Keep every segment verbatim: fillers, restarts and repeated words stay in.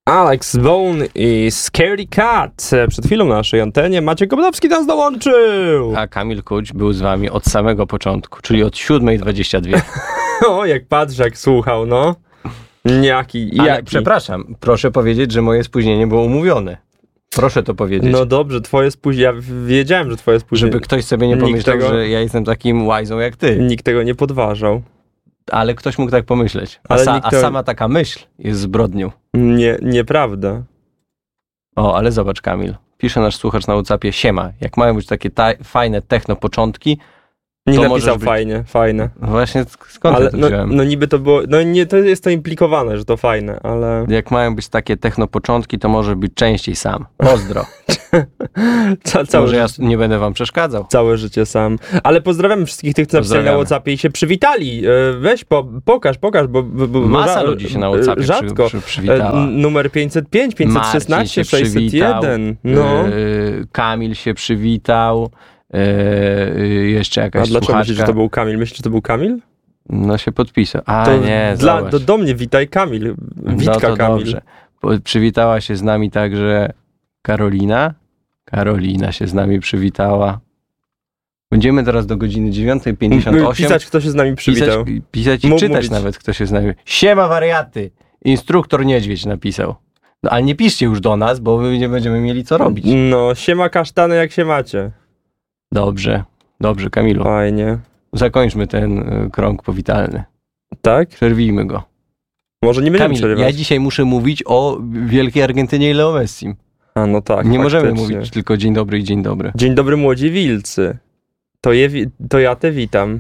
Alex Bone i Scary Cat. Przed chwilą na naszej antenie Maciek Kobdowski nas dołączył. A Kamil Kuć był z wami od samego początku, czyli od siódmej dwadzieścia dwie. O, jak patrz, jak słuchał, no. Jaki, Ale jaki. przepraszam, proszę powiedzieć, że moje spóźnienie było umówione. Proszę to powiedzieć. No dobrze, twoje spóźnienie, ja wiedziałem, że twoje spóźnienie. Żeby ktoś sobie nie pomyślał, tego, że ja jestem takim łajzą jak ty. Nikt tego nie podważał. Ale ktoś mógł tak pomyśleć. A, Ale sa, nikt a to... sama taka myśl jest zbrodnią. Nie, nieprawda. O, ale zobacz, Kamil. Pisze nasz słuchacz na WhatsAppie: siema, jak mają być takie ta- fajne techno początki, nie to napisał być... fajnie, fajne. Właśnie skąd ale ja to no, wziąłem? no niby to było, no nie, to jest to implikowane, że to fajne, ale... Jak mają być takie techno początki, to może być częściej sam. Pozdro. Ca- całe może ja życie, nie będę wam przeszkadzał. całe życie sam. Ale pozdrawiamy wszystkich tych, którzy napisali na WhatsAppie i się przywitali. Weź, po, pokaż, pokaż, bo... bo, bo Masa ża- ludzi się na WhatsAppie rzadko. Przy, przy, przywitała. N- numer pięćset pięć, pięćset szesnaście, sześćset jeden. No. Yy, Kamil się przywitał. Yy, jeszcze jakaś A dlaczego słuchaczka. myślisz, że to był Kamil? Myślisz, że to był Kamil? No się podpisał. A To nie, dla, zobacz. do, do mnie witaj Kamil. Witka no to Kamil. dobrze. Przywitała się z nami także Karolina. Karolina się z nami przywitała. Będziemy teraz do godziny dziewiątej pięćdziesiąt osiem. Pisać, kto się z nami przywitał. Pisać, pisać i Mów- czytać mówić. nawet, kto się z nami... Siema wariaty! Instruktor Niedźwiedź napisał. No, ale nie piszcie już do nas, bo my nie będziemy mieli co robić. No, siema kasztany, jak się macie. Dobrze, dobrze, Kamilu. Fajnie. Zakończmy ten y, krąg powitalny. Tak? Przerwijmy go. Może nie będziemy Kamil, przerywać. ja dzisiaj muszę mówić o wielkiej Argentynie i Leo Messim. A no tak, Nie możemy faktycznie. mówić tylko dzień dobry i dzień dobry. Dzień dobry, młodzi wilcy. To, je, wi- to ja te witam.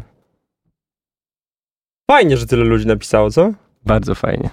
Fajnie, że tyle ludzi napisało, co? Bardzo fajnie.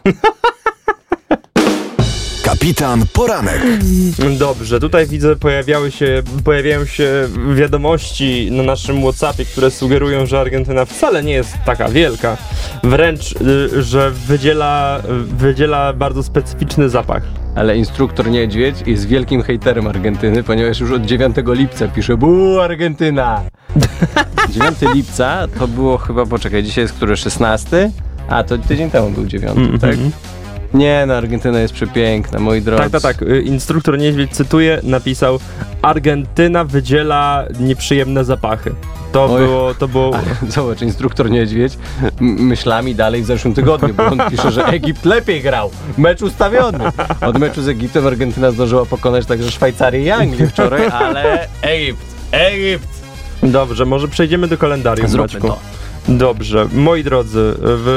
Kapitan Poranek. Dobrze, tutaj widzę, pojawiały się, pojawiają się wiadomości na naszym WhatsAppie, które sugerują, że Argentyna wcale nie jest taka wielka. Wręcz, y, że wydziela, wydziela bardzo specyficzny zapach. Ale instruktor Niedźwiedź jest wielkim hejterem Argentyny, ponieważ już od dziewiątego lipca pisze: bu, Argentyna! dziewiątego lipca to było chyba, poczekaj, dzisiaj jest który, szesnasty? A, to tydzień temu był dziewiąty, Mm-hmm. tak? Nie, no Argentyna jest przepiękna, moi drodzy. Tak, tak, tak. Y, Instruktor Niedźwiedź, cytuję, napisał: Argentyna wydziela nieprzyjemne zapachy. To Oj. było, to było... Ale zobacz, instruktor Niedźwiedź m- myślami dalej w zeszłym tygodniu, bo on pisze, że Egipt lepiej grał. Mecz ustawiony. Od meczu z Egiptem Argentyna zdążyła pokonać także Szwajcarię i Anglię wczoraj, ale Egipt, Egipt! Dobrze, może przejdziemy do kalendarium, Zróbmy Maćku. to. Dobrze, moi drodzy,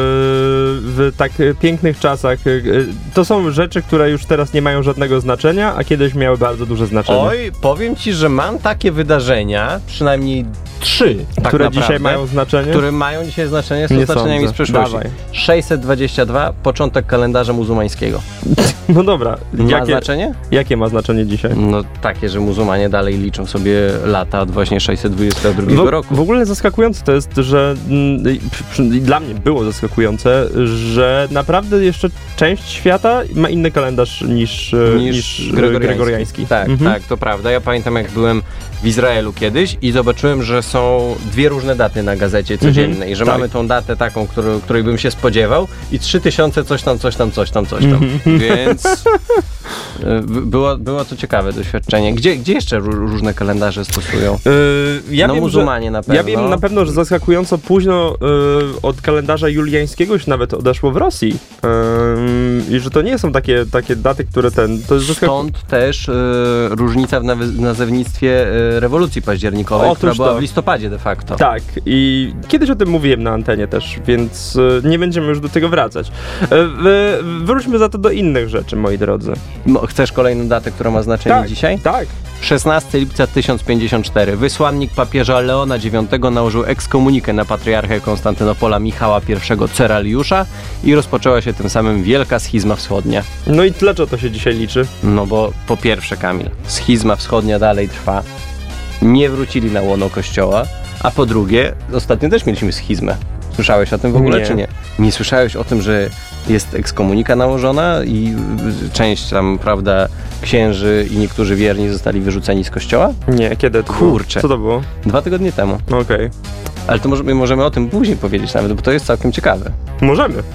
w, w tak pięknych czasach y, to są rzeczy, które już teraz nie mają żadnego znaczenia, a kiedyś miały bardzo duże znaczenie. Oj, powiem ci, że mam takie wydarzenia, przynajmniej trzy, tak które naprawdę, dzisiaj mają znaczenie? które mają dzisiaj znaczenie z Nie oznaczeniami sądzę. z przeszłości. Dawaj. sześćset dwadzieścia dwa, początek kalendarza muzułmańskiego. No dobra, Ma jakie, znaczenie? jakie ma znaczenie dzisiaj? No takie, że muzułmanie dalej liczą sobie lata od właśnie sześćset dwudziestego drugiego W, roku. w ogóle zaskakujące to jest, że mm, i przy- przy- i dla mnie było zaskakujące, że naprawdę jeszcze część świata ma inny kalendarz niż, e, niż, niż gregoriański. gregoriański. Tak, Mhm. tak, to prawda. Ja pamiętam, jak byłem w Izraelu kiedyś i zobaczyłem, że są dwie różne daty na gazecie codziennej, Mhm, że tak. mamy tą datę taką, którą, której bym się spodziewał i trzy tysiące coś tam, coś tam, coś tam, coś tam. Mhm. Więc e, było, było to ciekawe doświadczenie. Gdzie, gdzie jeszcze ró- różne kalendarze stosują? Yy, ja no wiem, muzułmanie że, na pewno. Ja wiem na pewno, że zaskakująco późno yy, od kalendarza juliańskiego już nawet odeszło w Rosji. Yy, I że to nie są takie, takie daty, które ten... To jest zaskaku... Stąd też e, różnica w nawe- nazewnictwie e, rewolucji październikowej, Otóż która była to. w listopadzie de facto. Tak, i kiedyś o tym mówiłem na antenie też, więc yy, nie będziemy już do tego wracać. Yy, w- wróćmy za to do innych rzeczy, moi drodzy. Mo- Chcesz kolejną datę, która ma znaczenie Tak, dzisiaj? tak. szesnastego lipca tysiąc pięćdziesiąt cztery. Wysłannik papieża Leona dziewiątego nałożył ekskomunikę na patriarchę Konstantynopola Michała I Ceraliusza i rozpoczęła się tym samym Wielka Schizma Wschodnia. No i dlaczego to się dzisiaj liczy? No bo po pierwsze, Kamil, schizma wschodnia dalej trwa. Nie wrócili na łono kościoła, a po drugie, ostatnio też mieliśmy schizmę. Słyszałeś o tym w ogóle, Nie. czy nie? Nie słyszałeś o tym, że jest ekskomunika nałożona i y, część tam, prawda, księży i niektórzy wierni zostali wyrzuceni z kościoła? Nie, kiedy to Kurczę. było? Co to było? Dwa tygodnie temu. Okej. Ale to może, my możemy o tym później powiedzieć nawet, bo to jest całkiem ciekawe. Możemy.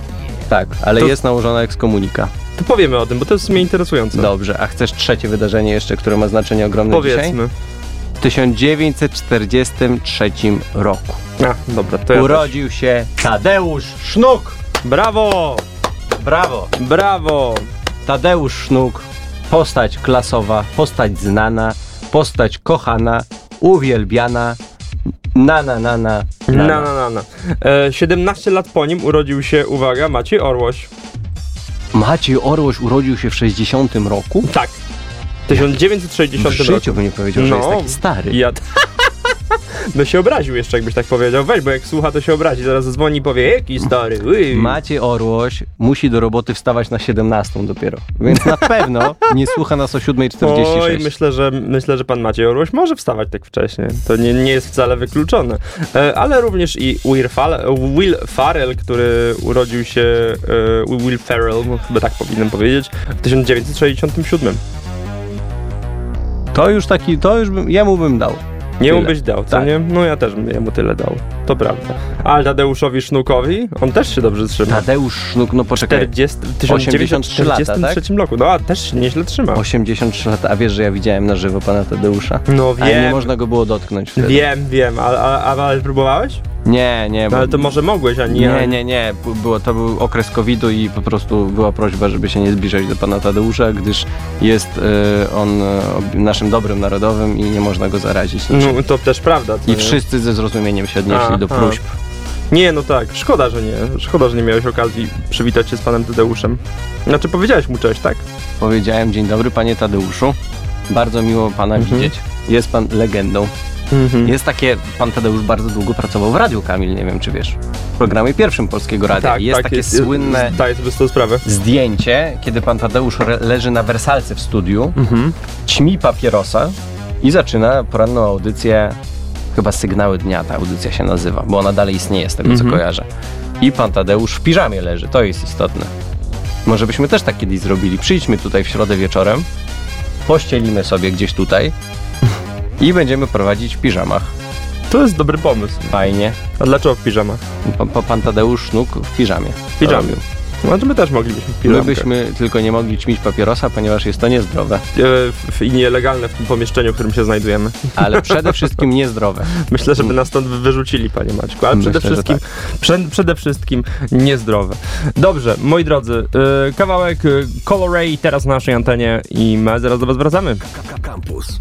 Tak, ale To- jest nałożona ekskomunika. To powiemy o tym, bo to jest w sumie interesujące. Dobrze, a chcesz trzecie wydarzenie jeszcze, które ma znaczenie ogromne dzisiaj? Powiedzmy. W tysiąc dziewięćset czterdziestym trzecim roku A, dobra, to ja urodził się Tadeusz Sznuk. też. Brawo! Brawo! Brawo! Tadeusz Sznuk, postać klasowa, postać znana, postać kochana, uwielbiana, nana, nana, Na, nana. na, na, na. E, siedemnaście lat po nim urodził się, uwaga, Maciej Orłoś. Maciej Orłoś urodził się w sześćdziesiątym roku? Tak. W tysiąc dziewięćset W sześćdziesiątym życiu roku. bym nie powiedział, że No. jest taki stary. Ja... No się obraził jeszcze, jakbyś tak powiedział. Weź, bo jak słucha, to się obrazi. Zaraz zadzwoni i powie, jaki stary, uj. Maciej Orłoś musi do roboty wstawać na siedemnastą dopiero, więc na pewno nie słucha nas o siódma czterdzieści Oj, sześć. myślę, że myślę, że pan Maciej Orłoś może wstawać tak wcześnie. To nie, nie jest wcale wykluczone. E, ale również i Will, Fal- Will Farrell, który urodził się, e, Will Ferrell, no, chyba tak powinienem powiedzieć, w tysiąc dziewięćset sześćdziesiątym siódmym. To już taki, to już bym, jemu bym dał. Nie mu Tyle. byś dał, co Tak. nie? No ja też bym jemu tyle dał. To prawda. Ale Tadeuszowi Sznukowi, on też się dobrze trzyma. Tadeusz Sznuk, no poczekaj, czterdzieści, w tysiąc dziewięćset czterdziestym trzecim roku. No a też się nieźle trzyma. osiemdziesiąt trzy lata, a wiesz, że ja widziałem na żywo pana Tadeusza? No Ale nie wiem, można go było dotknąć wtedy. wiem, wiem, ale, ale, ale próbowałeś? Nie, nie, No, bo... ale to może mogłeś, a nie... Nie, nie, nie, było, to był okres kowida i po prostu była prośba, żeby się nie zbliżać do pana Tadeusza, gdyż jest y, on y, naszym dobrem narodowym i nie można go zarazić niczym. No to też prawda. co I nie? wszyscy ze zrozumieniem się odnieśli do Aha. próśb. Nie, no tak, szkoda, że nie. Szkoda, że nie miałeś okazji przywitać się z panem Tadeuszem. Znaczy powiedziałeś mu cześć, tak? Powiedziałem, dzień dobry panie Tadeuszu, bardzo miło pana Mhm. widzieć, jest pan legendą. Mhm. Jest takie, pan Tadeusz bardzo długo pracował w Radiu, Kamil, nie wiem czy wiesz, w programie pierwszym Polskiego Radia. Tak, jest tak, takie jest, słynne Daję sobie z tą sprawę. zdjęcie, kiedy pan Tadeusz re- leży na wersalce w studiu, Mhm. ćmi papierosa i zaczyna poranną audycję, chyba Sygnały Dnia ta audycja się nazywa, bo ona dalej istnieje z tego Mhm. co kojarzę. I pan Tadeusz w piżamie leży, to jest istotne. Może byśmy też tak kiedyś zrobili. Przyjdźmy tutaj w środę wieczorem, pościelimy sobie gdzieś tutaj i będziemy prowadzić w piżamach. To jest dobry pomysł. Fajnie. A dlaczego w piżamach? Pa, pa, pan Tadeusz Sznuk w piżamie. W piżamie. No to my też moglibyśmy w My piżamkę. byśmy tylko nie mogli ćmić papierosa, ponieważ jest to niezdrowe. E, w- I nielegalne w tym pomieszczeniu, w którym się znajdujemy. Ale przede wszystkim niezdrowe. Myślę, żeby nas stąd wy- wyrzucili, panie Maćku, ale przede Myślę, że wszystkim, prze, przede wszystkim niezdrowe. Dobrze, moi drodzy, e, kawałek e, Coloray teraz na naszej antenie i my zaraz do was wracamy. Campus.